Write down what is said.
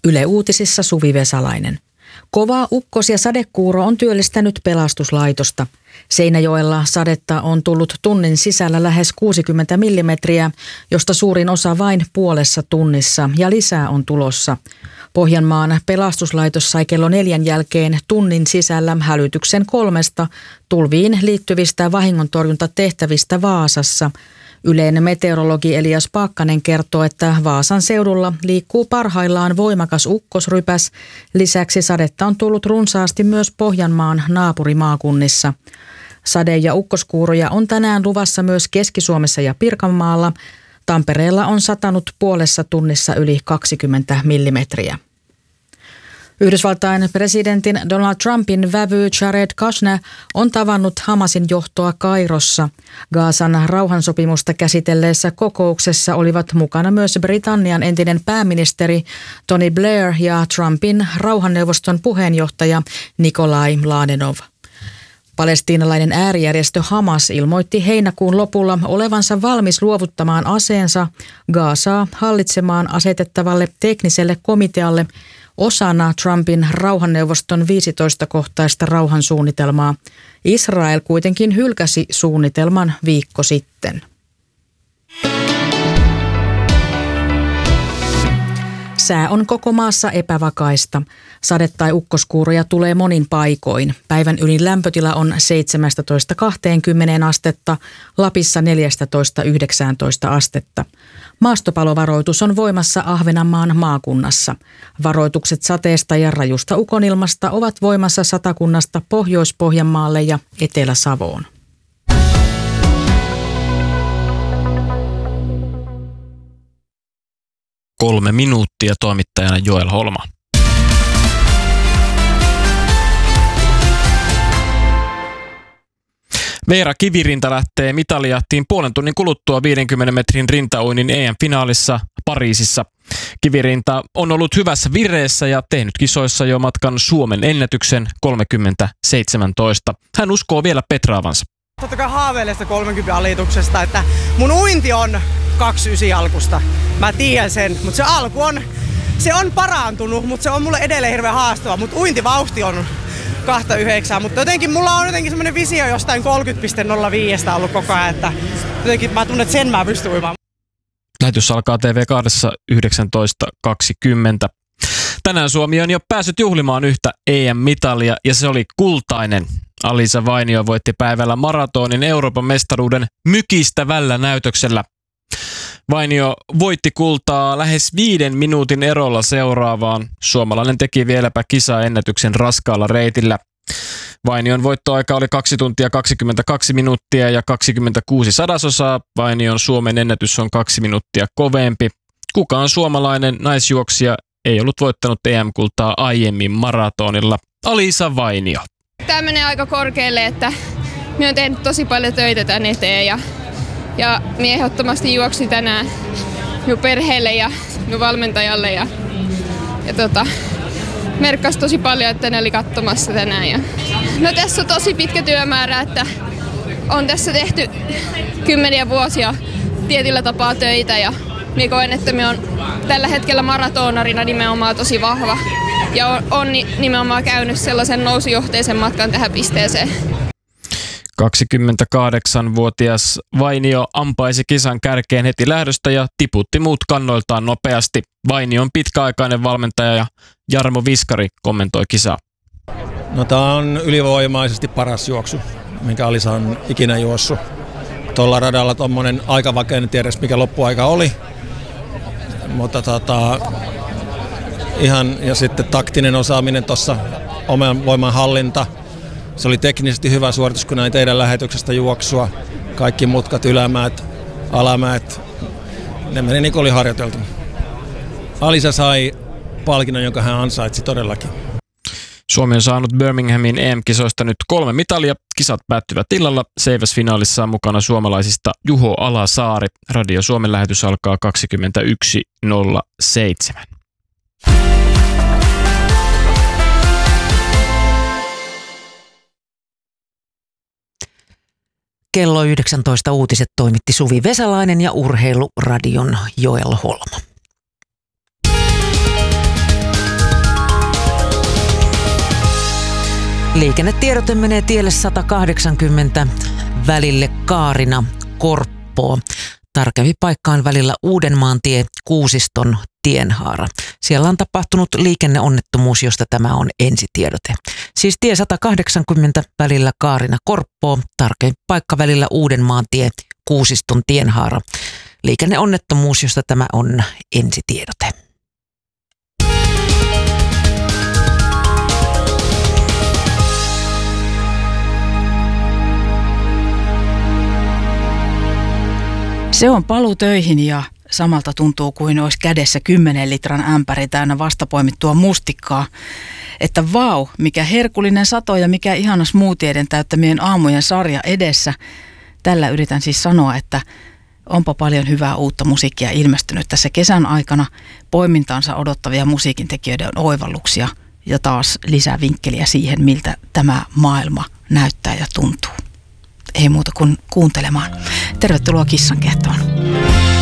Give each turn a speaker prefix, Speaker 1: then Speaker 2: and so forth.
Speaker 1: Yle Uutisissa Suvi Vesalainen. Kova ukkos- ja sadekuuro on työllistänyt pelastuslaitosta. Seinäjoella sadetta on tullut tunnin sisällä lähes 60 millimetriä, josta suurin osa vain puolessa tunnissa ja lisää on tulossa. Pohjanmaan pelastuslaitos sai kello 4 jälkeen tunnin sisällä hälytyksen 3 tulviin liittyvistä vahingontorjuntatehtävistä Vaasassa. Yleinen meteorologi Elias Paakkanen kertoo, että Vaasan seudulla liikkuu parhaillaan voimakas ukkosrypäs. Lisäksi sadetta on tullut runsaasti myös Pohjanmaan naapurimaakunnissa. Sade- ja ukkoskuuroja on tänään luvassa myös Keski-Suomessa ja Pirkanmaalla. Tampereella on satanut puolessa tunnissa yli 20 millimetriä. Yhdysvaltain presidentin Donald Trumpin vävy Jared Kushner on tavannut Hamasin johtoa Kairossa. Gazan rauhansopimusta käsitelleessä kokouksessa olivat mukana myös Britannian entinen pääministeri Tony Blair ja Trumpin rauhanneuvoston puheenjohtaja Nikolai Mladenov. Palestiinalainen äärijärjestö Hamas ilmoitti heinäkuun lopulla olevansa valmis luovuttamaan aseensa Gazaa hallitsemaan asetettavalle tekniselle komitealle osana Trumpin rauhanneuvoston 15-kohtaista rauhansuunnitelmaa. Israel kuitenkin hylkäsi suunnitelman viikko sitten. Sää on koko maassa epävakaista. Sade- tai ukkoskuuroja tulee monin paikoin. Päivän ylin lämpötila on 17-20 astetta, Lapissa 14-19 astetta. Maastopalovaroitus on voimassa Ahvenanmaan maakunnassa. Varoitukset sateesta ja rajusta ukonilmasta ovat voimassa Satakunnasta Pohjois-Pohjanmaalle ja Etelä-Savoon.
Speaker 2: Kolme minuuttia, toimittajana Joel Holma. Veera Kivirinta lähtee mitalijahtiin puolen tunnin kuluttua 50 metrin rintaoinnin EM-finaalissa Pariisissa. Kivirinta on ollut hyvässä vireessä ja tehnyt kisoissa jo matkan Suomen ennätyksen 30.17. Hän uskoo vielä petraavansa.
Speaker 3: Totta kai haaveilee sitä 30 alituksesta, että mun uinti on 29 alkusta. Mä tiedän sen, mutta se on parantunut, mutta se on mulle edelleen hirveän haastava. Mutta uintivauhti on 29, mutta jotenkin mulla on semmoinen visio jostain 30.05 ollut koko ajan, että jotenkin mä tunnen, että sen mä pystyn uimaan.
Speaker 2: Lähetys alkaa TV2 19.20. Tänään Suomi on jo päässyt juhlimaan yhtä EM-mitalia ja se oli kultainen. Alisa Vainio voitti päivällä maratonin Euroopan mestaruuden mykistävällä näytöksellä. Vainio voitti kultaa lähes 5 minuutin erolla seuraavaan. Suomalainen teki vieläpä kisaennätyksen raskaalla reitillä. Vainion voittoaika oli 2 tuntia 22 minuuttia ja 26 sadasosaa. Vainion Suomen ennätys on 2 minuuttia kovempi. Kukaan suomalainen naisjuoksija ei ollut voittanut EM-kultaa aiemmin maratonilla. Alisa Vainio.
Speaker 4: Tämä menee aika korkealle, että minä olen tehnyt tosi paljon töitä tän eteen ja minä ehdottomasti juoksin tänään minun perheelle ja minun valmentajalle ja merkkasi tosi paljon, että ne oli katsomassa tänään. No tässä on tosi pitkä työmäärä, että on tässä tehty 10 vuosia tietyllä tapaa töitä ja minä koen, että minä olen tällä hetkellä maratonarina nimenomaan tosi vahva ja on nimenomaan käynyt sellaisen nousujohteisen matkan tähän pisteeseen.
Speaker 2: 28-vuotias Vainio ampaisi kisan kärkeen heti lähdöstä ja tiputti muut kannoiltaan nopeasti. Vainion pitkäaikainen valmentaja Jarmo Viskari kommentoi kisaa.
Speaker 5: No, tämä on ylivoimaisesti paras juoksu, minkä Alisa on ikinä juossut. Tuolla radalla tuommoinen aikavake, en tiedä mikä loppuaika oli. Mutta ihan, ja sitten taktinen osaaminen tuossa, oman voiman hallinta. Se oli teknisesti hyvä suoritus, kun näin teidän lähetyksestä juoksua. Kaikki mutkat, ylämäät, alamäät, ne meni niin kuin oli harjoiteltu. Alisa sai palkinnon, jonka hän ansaitsi todellakin.
Speaker 2: Suomi on saanut Birminghamin EM-kisoista nyt 3 mitalia. Kisat päättyvät illalla. Seiväsfinaalissa on mukana suomalaisista Juho Alasaari. Radio Suomen lähetys alkaa 21.07.
Speaker 6: Kello 19 uutiset toimitti Suvi Vesalainen ja Urheiluradion Joel Holma. Liikennetiedote menee tielle 180 välille Kaarina-Korppoo. Tarkempi paikka on välillä Uudenmaantie Kuusiston tienhaara. Siellä on tapahtunut liikenneonnettomuus, josta tämä on ensitiedote. Siis tie 180 välillä Kaarina-Korppoo, tarkempi paikka välillä Uudenmaantie Kuusiston tienhaara. Liikenneonnettomuus, josta tämä on ensitiedote.
Speaker 7: Se on paluu töihin ja samalta tuntuu kuin olisi kädessä 10 litran ämpäri täynnä vastapoimittua mustikkaa. Että vau, mikä herkullinen sato ja mikä ihana smoothieiden täyttämien aamujen sarja edessä. Tällä yritän siis sanoa, että onpa paljon hyvää uutta musiikkia ilmestynyt tässä kesän aikana. Poimintaansa odottavia musiikintekijöiden oivalluksia ja taas lisää vinkkeliä siihen, miltä tämä maailma näyttää ja tuntuu. Ei muuta kuin kuuntelemaan. Tervetuloa Kissankehtoon.